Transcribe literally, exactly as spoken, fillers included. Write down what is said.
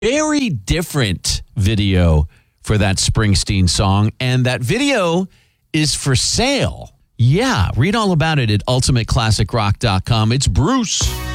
Very different video for that Springsteen song, and that video is for sale. Yeah, read all about it at ultimate classic rock dot com. It's Bruce.